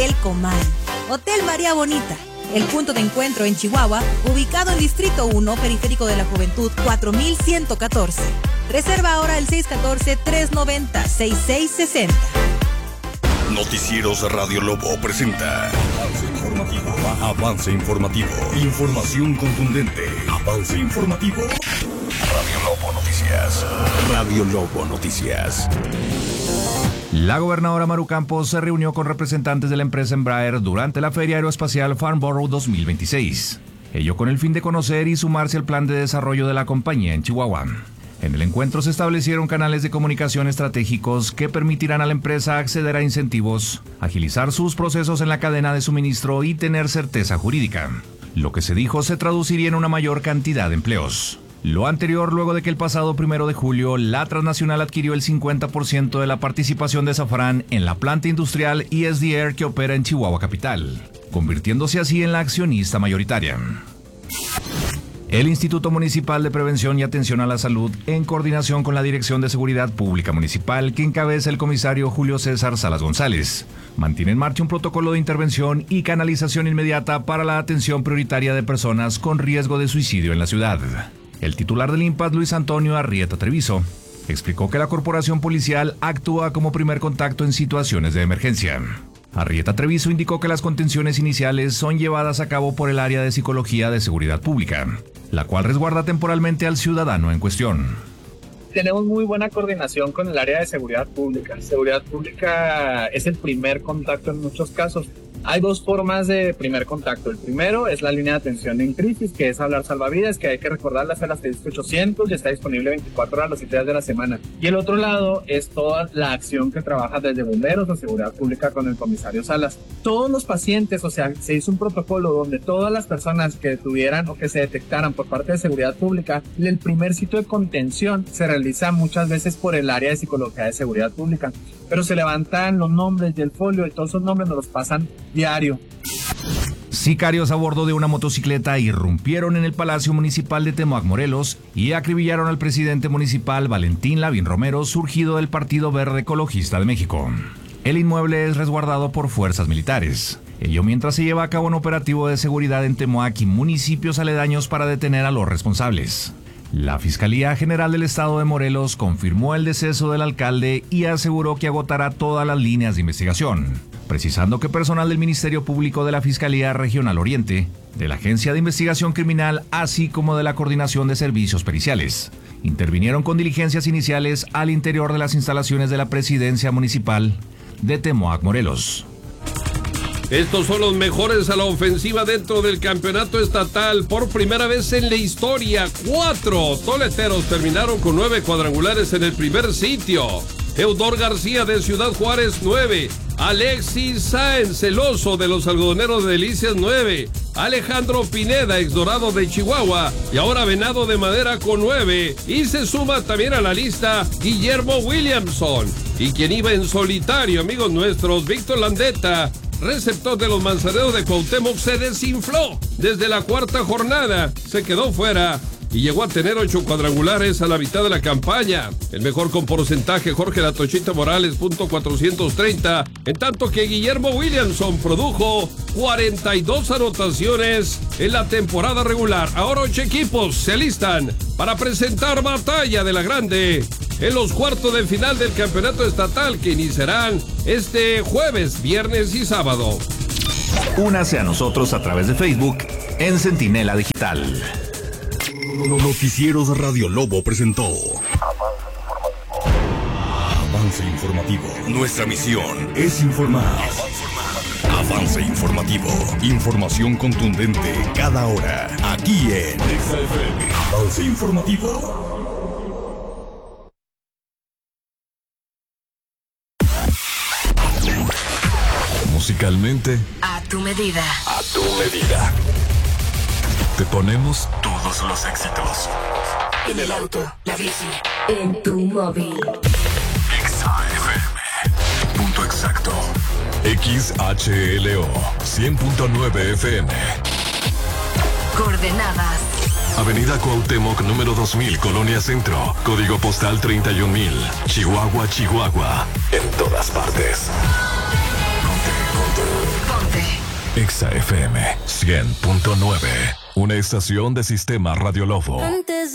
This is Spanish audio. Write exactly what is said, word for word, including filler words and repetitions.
El Comal. Hotel María Bonita, el punto de encuentro en Chihuahua, ubicado en Distrito uno, Periférico de la Juventud, cuatro mil ciento catorce. Reserva ahora el seis uno cuatro, tres nueve cero, seis seis seis cero. Noticieros Radio Lobo presenta Avance Informativo. Avance Informativo. Información contundente. Avance Informativo. Radio Lobo Noticias. Radio Lobo Noticias. La gobernadora Maru Campos se reunió con representantes de la empresa Embraer durante la Feria Aeroespacial Farnborough dos mil veintiséis. Ello con el fin de conocer y sumarse al plan de desarrollo de la compañía en Chihuahua. En el encuentro se establecieron canales de comunicación estratégicos que permitirán a la empresa acceder a incentivos, agilizar sus procesos en la cadena de suministro y tener certeza jurídica. Lo que se dijo se traduciría en una mayor cantidad de empleos. Lo anterior luego de que el pasado primero de julio la transnacional adquirió el cincuenta por ciento de la participación de Safran en la planta industrial E S D Air que opera en Chihuahua Capital, convirtiéndose así en la accionista mayoritaria. El Instituto Municipal de Prevención y Atención a la Salud, en coordinación con la Dirección de Seguridad Pública Municipal, que encabeza el comisario Julio César Salas González, mantiene en marcha un protocolo de intervención y canalización inmediata para la atención prioritaria de personas con riesgo de suicidio en la ciudad. El titular del I M P A D, Luis Antonio Arrieta Treviso, explicó que la corporación policial actúa como primer contacto en situaciones de emergencia. Arrieta Treviso indicó que las contenciones iniciales son llevadas a cabo por el área de Psicología de Seguridad Pública, la cual resguarda temporalmente al ciudadano en cuestión. Tenemos muy buena coordinación con el área de Seguridad Pública. Seguridad Pública es el primer contacto en muchos casos. Hay dos formas de primer contacto. El primero es la línea de atención en crisis, que es hablar salvavidas, que hay que recordarlas a las ochocientos y está disponible veinticuatro horas los siete días de la semana. Y el otro lado es toda la acción que trabaja desde bomberos o seguridad pública con el comisario Salas. Todos los pacientes, o sea, se hizo un protocolo donde todas las personas que tuvieran o que se detectaran por parte de seguridad pública, el primer sitio de contención se realiza muchas veces por el área de psicología de seguridad pública. Pero se levantan los nombres y el folio y todos esos nombres nos los pasan diario. Sicarios a bordo de una motocicleta irrumpieron en el Palacio Municipal de Temac, Morelos, y acribillaron al presidente municipal Valentín Lavín Romero, surgido del Partido Verde Ecologista de México. El inmueble es resguardado por fuerzas militares. Ello mientras se lleva a cabo un operativo de seguridad en Temac y municipios aledaños para detener a los responsables. La Fiscalía General del Estado de Morelos confirmó el deceso del alcalde y aseguró que agotará todas las líneas de investigación, precisando que personal del Ministerio Público de la Fiscalía Regional Oriente, de la Agencia de Investigación Criminal, así como de la Coordinación de Servicios Periciales, intervinieron con diligencias iniciales al interior de las instalaciones de la Presidencia Municipal de Temac, Morelos. Estos son los mejores a la ofensiva dentro del campeonato estatal. Por primera vez en la historia, cuatro toleteros terminaron con nueve cuadrangulares en el primer sitio. Eudor García de Ciudad Juárez, nueve. Alexis Sáenz, celoso de los algodoneros de Delicias, nueve. Alejandro Pineda, ex Dorado de Chihuahua, y ahora Venado de Madera con nueve. Y se suma también a la lista Guillermo Williamson. Y quien iba en solitario, amigos nuestros, Víctor Landeta, receptor de los Manzaneros de Cuauhtémoc, se desinfló desde la cuarta jornada, se quedó fuera y llegó a tener ocho cuadrangulares a la mitad de la campaña. El mejor con porcentaje, Jorge La Tochita Morales, punto cuatrocientos treinta, en tanto que Guillermo Williamson produjo cuarenta y dos anotaciones en la temporada regular. Ahora ocho equipos se alistan para presentar batalla de la grande en los cuartos de final del campeonato estatal que iniciarán este jueves, viernes y sábado. Únase a nosotros a través de Facebook en Centinela Digital. Noticieros Radio Lobo presentó Avance Informativo. Nuestra misión es informar. Avance Informativo. Información contundente cada hora. Aquí en Avance Informativo. Musicalmente, a tu medida. A tu medida. Te ponemos todos los éxitos. En el auto, la bici, en tu móvil. X A F M. Punto exacto. X H L O. cien punto nueve F M. Coordenadas. Avenida Cuauhtémoc, número dos mil, Colonia Centro. Código postal treinta y un mil. Chihuahua, Chihuahua. En todas partes. Ponte, ponte. Exa F M cien punto nueve. Una estación de Sistema Radio Lobo. Antes